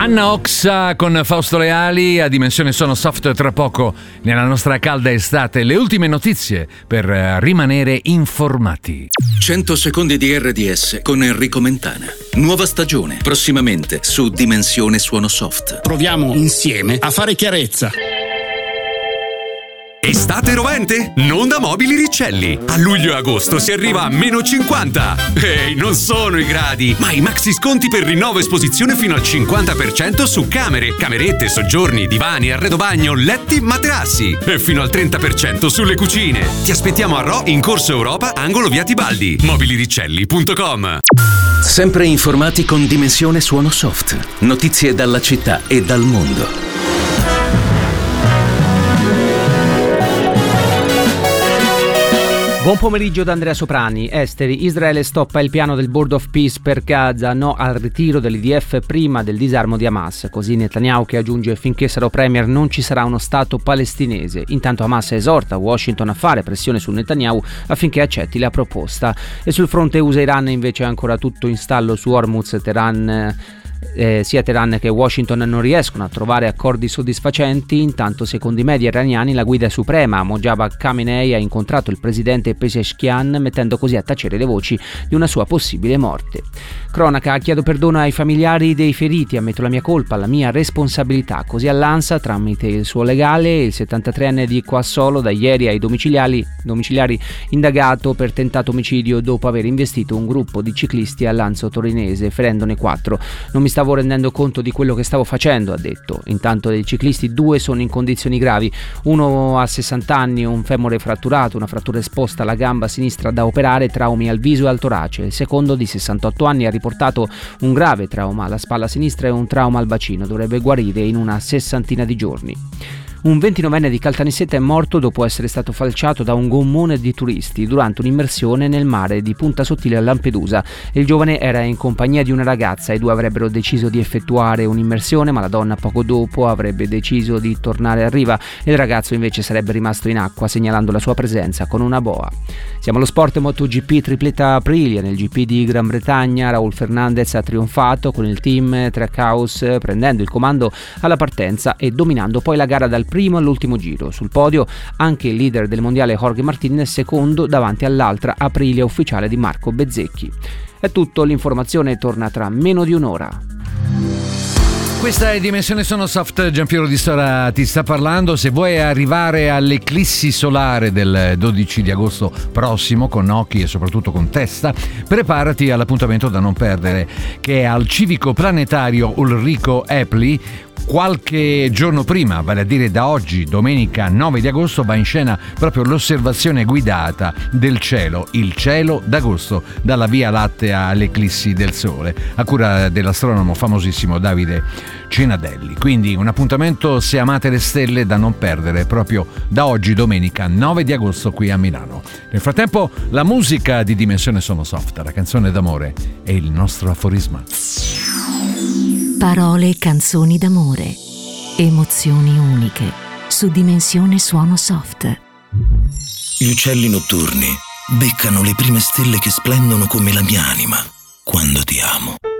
Anna Oxa con Fausto Leali a Dimensione Sono Soft. Tra poco nella nostra calda estate le ultime notizie per rimanere informati. 100 secondi di RDS con Enrico Mentana. Nuova stagione prossimamente su Dimensione Suono Soft. Proviamo insieme a fare chiarezza. Estate rovente? Non da Mobili Riccelli. A luglio e agosto si arriva a -50. Ehi, non sono i gradi, ma i maxi sconti per rinnovo esposizione fino al 50% su camere, camerette, soggiorni, divani, arredo bagno, letti, materassi. E fino al 30% sulle cucine. Ti aspettiamo a Rho in Corso Europa, angolo via Tibaldi. Mobiliriccelli.com. Sempre informati con Dimensione Suono Soft. Notizie dalla città e dal mondo. Buon pomeriggio da Andrea Soprani. Esteri. Israele stoppa il piano del Board of Peace per Gaza, no al ritiro dell'IDF prima del disarmo di Hamas. Così Netanyahu, che aggiunge: finché sarò premier non ci sarà uno Stato palestinese. Intanto Hamas esorta Washington a fare pressione su Netanyahu affinché accetti la proposta. E sul fronte USA-Iran invece è ancora tutto in stallo su Hormuz. Sia Teheran che Washington non riescono a trovare accordi soddisfacenti. Intanto, secondo i media iraniani, la guida suprema Mojtaba Khamenei ha incontrato il presidente Pezeshkian, mettendo così a tacere le voci di una sua possibile morte. Cronaca: chiedo perdono ai familiari dei feriti, ammetto la mia colpa, la mia responsabilità. Così all'ANSA, tramite il suo legale, il 73enne di Coassolo da ieri ai domiciliari indagato per tentato omicidio dopo aver investito un gruppo di ciclisti a Lanzo Torinese, ferendone 4. Non mi stavo rendendo conto di quello che stavo facendo, ha detto. Intanto dei ciclisti 2 sono in condizioni gravi. Uno ha 60 anni, un femore fratturato, una frattura esposta alla gamba sinistra da operare, traumi al viso e al torace. Il secondo, di 68 anni, ha riportato un grave trauma alla spalla sinistra e un trauma al bacino. Dovrebbe guarire in una 60ina di giorni. Un 29enne di Caltanissetta è morto dopo essere stato falciato da un gommone di turisti durante un'immersione nel mare di Punta Sottile a Lampedusa. Il giovane era in compagnia di una ragazza. I due avrebbero deciso di effettuare un'immersione, ma la donna poco dopo avrebbe deciso di tornare a riva e il ragazzo invece sarebbe rimasto in acqua, segnalando la sua presenza con una boa. Siamo allo sport. MotoGP tripletta Aprilia. Nel GP di Gran Bretagna Raul Fernandez ha trionfato con il team Trackhouse, prendendo il comando alla partenza e dominando poi la gara dal primo all'ultimo giro. Sul podio anche il leader del mondiale Jorge Martinez, secondo davanti all'altra Aprilia ufficiale di Marco Bezzecchi. È tutto, l'informazione torna tra meno di un'ora. Questa è Dimensione Sono Soft. Giampiero Di Stora ti sta parlando. Se vuoi arrivare all'eclissi solare del 12 di agosto prossimo con occhi e soprattutto con testa, preparati all'appuntamento da non perdere, che è al Civico Planetario Ulrico Epli. Qualche giorno prima, vale a dire da oggi, domenica 9 di agosto, va in scena proprio l'osservazione guidata del cielo, il cielo d'agosto, dalla Via Lattea all'eclissi del Sole, a cura dell'astronomo famosissimo Davide Cenadelli. Quindi un appuntamento, se amate le stelle, da non perdere, proprio da oggi, domenica 9 di agosto, qui a Milano. Nel frattempo, la musica di Dimensione Sono Soft, la canzone d'amore e il nostro aforisma. Parole e canzoni d'amore, emozioni uniche, su Dimensione Suono Soft. Gli uccelli notturni beccano le prime stelle che splendono come la mia anima quando ti amo.